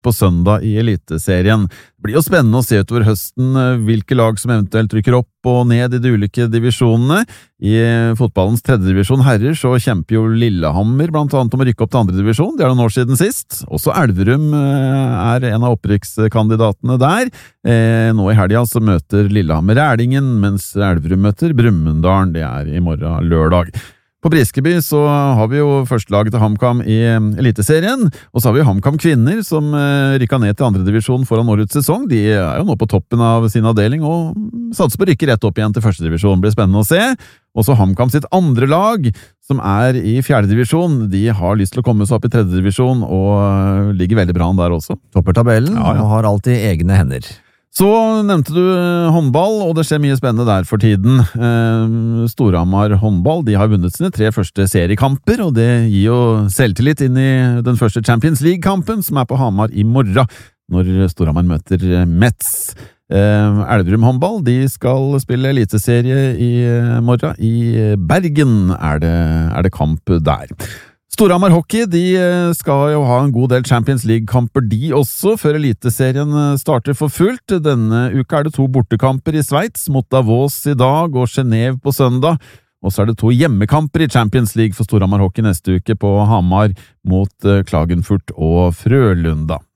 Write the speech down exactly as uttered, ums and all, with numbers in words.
på søndag i Eliteserien. Det blir jo spennende å se utover høsten hvilke lag som eventuelt rykker opp og ned i de ulike divisjonene. I fotballens tredje divisjon herrer så kjemper jo Lillehammer blant annet om å rykke opp til andre divisjon. Det er noen år siden sist. Også Elverum er en av opprykkskandidatene der. Nå i helgen så møter Lillehammer Rælingen, mens Elverum møter Brumunddal. Det er i morgen lørdag. På Briskeby så har vi jo førstelaget til HamKam i Eliteserien, og så har vi jo HamKam kvinner som rykket ned til andre divisjon foran årets sesong. De er jo nå på toppen av sin avdeling og satser på å rykke rett opp igjen til første divisjon. Det blir spennende å se. Også HamKam sitt andre lag, som er i fjerde divisjon, de har lyst til å komme seg opp i tredje divisjon og ligger veldig bra an der også. Topper tabellen ja, ja. Og har alltid egne hender. Så nevnte du håndball, og det skjer mye spennende der for tiden. Storhamar håndball, de har vunnet sine tre første seriekamper, og det gir jo selvtillit inn i den første Champions League-kampen, som er på Hamar i morgen, når Storhamar møter Metz. Elverum håndball, de skal spille eliteserie i morgen. I Bergen er det, er det kamp der. Storhamar hockey, de skal jo ha en god del Champions League-kamper de også, før eliteserien starter for fullt. Denne uka er det to bortekamper i Sveits, mot Davos i dag og Genève på søndag. Og så er det to hjemmekamper i Champions League for Storhamar hockey neste uke på Hamar mot Klagenfurt og Frølunda.